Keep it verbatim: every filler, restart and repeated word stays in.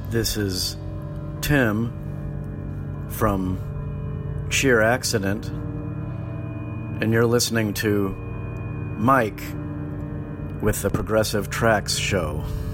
This is Tim from Sheer Accident, and you're listening to Mike with the Progressive Tracks Show.